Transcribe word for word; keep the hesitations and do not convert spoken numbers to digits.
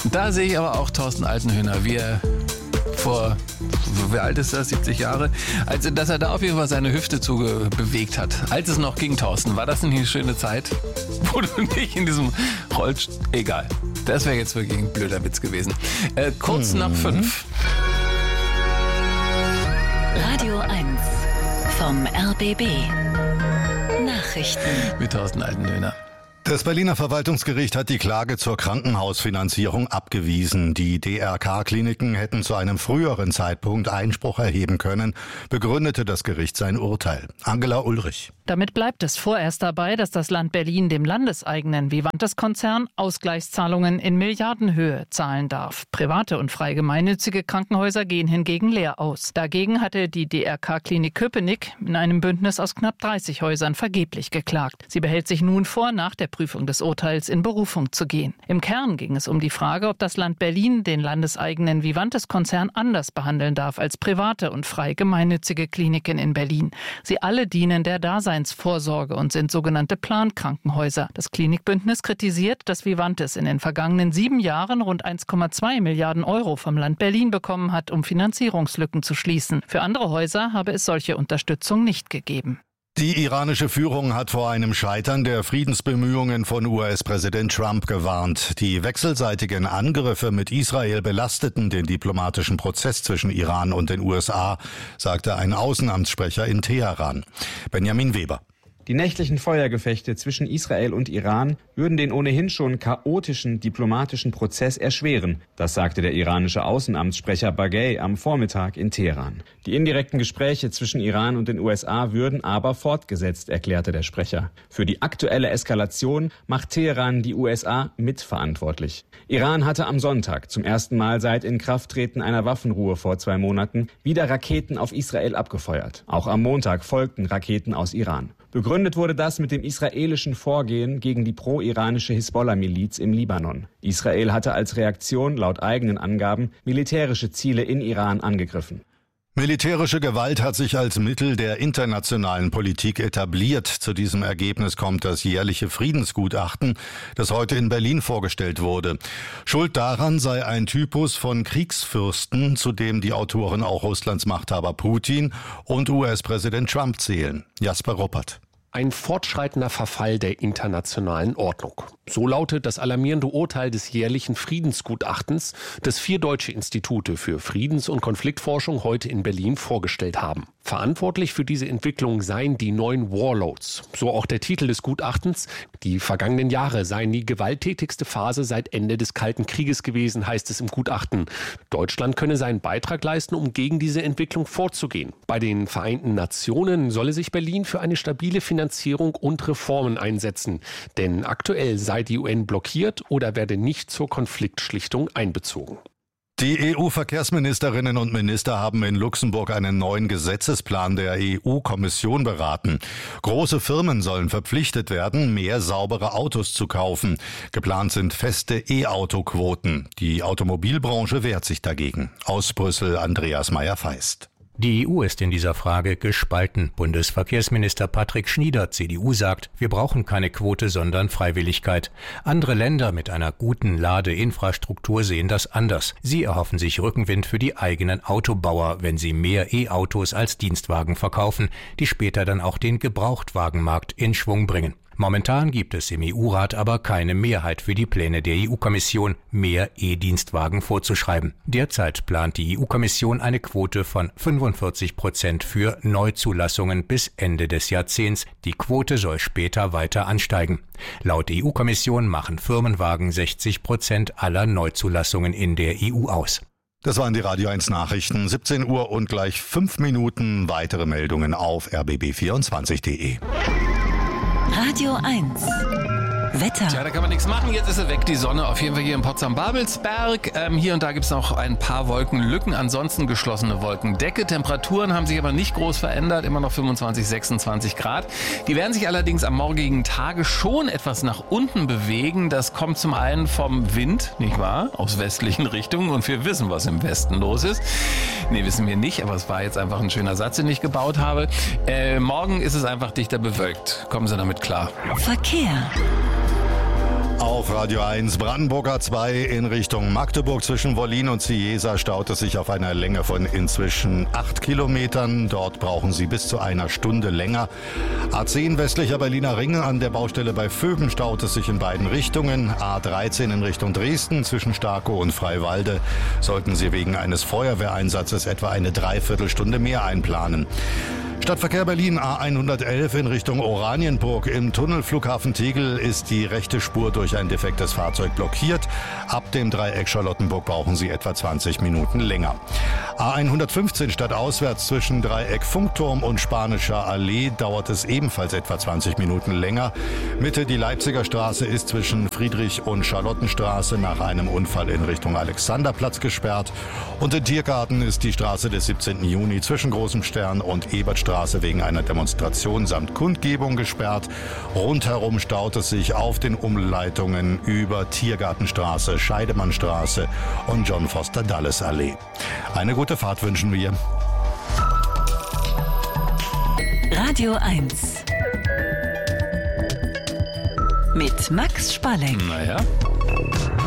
Da sehe ich aber auch Thorsten Altenhöhner, wie er vor, wie alt ist das, siebzig Jahre, also dass er da auf jeden Fall seine Hüfte zu bewegt hat. Als es noch ging, Thorsten, war das denn eine schöne Zeit, wo du nicht in diesem Rollstuhl, egal. Das wäre jetzt wirklich ein blöder Witz gewesen. Äh, kurz hm. nach fünf. Radio eins vom R B B. Nachrichten mit Thorsten Altenhöhner. Das Berliner Verwaltungsgericht hat die Klage zur Krankenhausfinanzierung abgewiesen. Die D R K-Kliniken hätten zu einem früheren Zeitpunkt Einspruch erheben können, begründete das Gericht sein Urteil. Angela Ulrich. Damit bleibt es vorerst dabei, dass das Land Berlin dem landeseigenen Vivantes-Konzern Ausgleichszahlungen in Milliardenhöhe zahlen darf. Private und frei gemeinnützige Krankenhäuser gehen hingegen leer aus. Dagegen hatte die D R K-Klinik Köpenick in einem Bündnis aus knapp dreißig Häusern vergeblich geklagt. Sie behält sich nun vor, nach der Prüfung des Urteils in Berufung zu gehen. Im Kern ging es um die Frage, ob das Land Berlin den landeseigenen Vivantes-Konzern anders behandeln darf als private und frei gemeinnützige Kliniken in Berlin. Sie alle dienen der Daseinsvorsorge und sind sogenannte Plankrankenhäuser. Das Klinikbündnis kritisiert, dass Vivantes in den vergangenen sieben Jahren rund eins Komma zwei Milliarden Euro vom Land Berlin bekommen hat, um Finanzierungslücken zu schließen. Für andere Häuser habe es solche Unterstützung nicht gegeben. Die iranische Führung hat vor einem Scheitern der Friedensbemühungen von U S-Präsident Trump gewarnt. Die wechselseitigen Angriffe mit Israel belasteten den diplomatischen Prozess zwischen Iran und den U S A, sagte ein Außenamtssprecher in Teheran. Benjamin Weber. Die nächtlichen Feuergefechte zwischen Israel und Iran würden den ohnehin schon chaotischen diplomatischen Prozess erschweren. Das sagte der iranische Außenamtssprecher Baghei am Vormittag in Teheran. Die indirekten Gespräche zwischen Iran und den U S A würden aber fortgesetzt, erklärte der Sprecher. Für die aktuelle Eskalation macht Teheran die U S A mitverantwortlich. Iran hatte am Sonntag zum ersten Mal seit Inkrafttreten einer Waffenruhe vor zwei Monaten wieder Raketen auf Israel abgefeuert. Auch am Montag folgten Raketen aus Iran. Begründet wurde das mit dem israelischen Vorgehen gegen die pro-iranische Hisbollah-Miliz im Libanon. Israel hatte als Reaktion laut eigenen Angaben militärische Ziele in Iran angegriffen. Militärische Gewalt hat sich als Mittel der internationalen Politik etabliert. Zu diesem Ergebnis kommt das jährliche Friedensgutachten, das heute in Berlin vorgestellt wurde. Schuld daran sei ein Typus von Kriegsfürsten, zu dem die Autoren auch Russlands Machthaber Putin und U S-Präsident Trump zählen. Jasper Ruppert. Ein fortschreitender Verfall der internationalen Ordnung. So lautet das alarmierende Urteil des jährlichen Friedensgutachtens, das vier deutsche Institute für Friedens- und Konfliktforschung heute in Berlin vorgestellt haben. Verantwortlich für diese Entwicklung seien die neuen Warlords. So auch der Titel des Gutachtens. Die vergangenen Jahre seien die gewalttätigste Phase seit Ende des Kalten Krieges gewesen, heißt es im Gutachten. Deutschland könne seinen Beitrag leisten, um gegen diese Entwicklung vorzugehen. Bei den Vereinten Nationen solle sich Berlin für eine stabile Finanzierung und Reformen einsetzen. Denn aktuell sei die U N blockiert oder werde nicht zur Konfliktschlichtung einbezogen. Die E U-Verkehrsministerinnen und Minister haben in Luxemburg einen neuen Gesetzesplan der E U-Kommission beraten. Große Firmen sollen verpflichtet werden, mehr saubere Autos zu kaufen. Geplant sind feste E-Auto-Quoten. Die Automobilbranche wehrt sich dagegen. Aus Brüssel Andreas Meyer-Feist. Die E U ist in dieser Frage gespalten. Bundesverkehrsminister Patrick Schnieder, C D U, sagt, wir brauchen keine Quote, sondern Freiwilligkeit. Andere Länder mit einer guten Ladeinfrastruktur sehen das anders. Sie erhoffen sich Rückenwind für die eigenen Autobauer, wenn sie mehr E-Autos als Dienstwagen verkaufen, die später dann auch den Gebrauchtwagenmarkt in Schwung bringen. Momentan gibt es im E U-Rat aber keine Mehrheit für die Pläne der E U-Kommission, mehr E-Dienstwagen vorzuschreiben. Derzeit plant die E U-Kommission eine Quote von fünfundvierzig Prozent für Neuzulassungen bis Ende des Jahrzehnts. Die Quote soll später weiter ansteigen. Laut E U-Kommission machen Firmenwagen sechzig Prozent aller Neuzulassungen in der E U aus. Das waren die Radio eins Nachrichten, siebzehn Uhr und gleich fünf Minuten weitere Meldungen auf r b b vierundzwanzig punkt d e. Radio eins. Wetter. Tja, da kann man nichts machen. Jetzt ist sie weg, die Sonne. Auf jeden Fall hier in Potsdam-Babelsberg. Ähm, hier und da gibt es noch ein paar Wolkenlücken. Ansonsten geschlossene Wolkendecke. Temperaturen haben sich aber nicht groß verändert. Immer noch fünfundzwanzig, sechsundzwanzig Grad. Die werden sich allerdings am morgigen Tage schon etwas nach unten bewegen. Das kommt zum einen vom Wind, nicht wahr? Aus westlichen Richtungen. Und wir wissen, was im Westen los ist. Nee, wissen wir nicht. Aber es war jetzt einfach ein schöner Satz, den ich gebaut habe. Äh, morgen ist es einfach dichter bewölkt. Kommen Sie damit klar. Verkehr. Auf Radio eins Brandenburger zwei in Richtung Magdeburg zwischen Wollin und Ciesa staut es sich auf einer Länge von inzwischen acht Kilometern. Dort brauchen Sie bis zu einer Stunde länger. A zehn westlicher Berliner Ring an der Baustelle bei Vöben staut es sich in beiden Richtungen. A dreizehn in Richtung Dresden zwischen Starkow und Freiwalde sollten Sie wegen eines Feuerwehreinsatzes etwa eine Dreiviertelstunde mehr einplanen. Stadtverkehr Berlin A hundertelf in Richtung Oranienburg. Im Tunnel Flughafen Tegel ist die rechte Spur durch ein defektes Fahrzeug blockiert. Ab dem Dreieck Charlottenburg brauchen Sie etwa zwanzig Minuten länger. A hundertfünfzehn stadtauswärts zwischen Dreieck Funkturm und Spanischer Allee dauert es ebenfalls etwa zwanzig Minuten länger. Mitte die Leipziger Straße ist zwischen Friedrich- und Charlottenstraße nach einem Unfall in Richtung Alexanderplatz gesperrt. Und in Tiergarten ist die Straße des siebzehnten Juni zwischen Großem Stern und Ebertstraße wegen einer Demonstration samt Kundgebung gesperrt. Rundherum staut es sich auf den Umleitungen über Tiergartenstraße, Scheidemannstraße und John Foster Dulles Allee. Eine gute Fahrt wünschen wir. Radio eins mit Max Spalleck. Naja.